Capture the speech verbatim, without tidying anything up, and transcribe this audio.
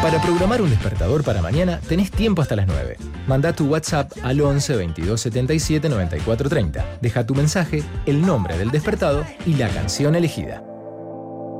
Para programar un despertador para mañana, tenés tiempo hasta las nueve. Manda tu WhatsApp al once veintidós setenta y siete noventa y cuatro treinta. Deja tu mensaje, el nombre del despertado y la canción elegida.